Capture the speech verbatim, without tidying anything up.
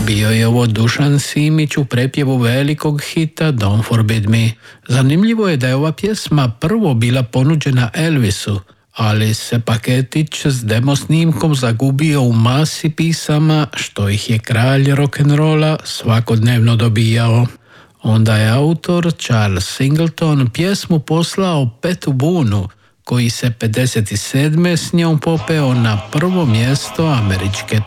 Bio je ovo Dušan Simić u prepjevu velikog hita Don't Forbid Me. Zanimljivo je da je ova pjesma prvo bila ponuđena Elvisu, ali se paketić s demo snimkom zagubio u masi pisama što ih je kralj rock'n'rolla svakodnevno dobijao. Onda je autor Charles Singleton pjesmu poslao Petu Booneu, koji se pedeset sedme s njom popeo na prvo mjesto američke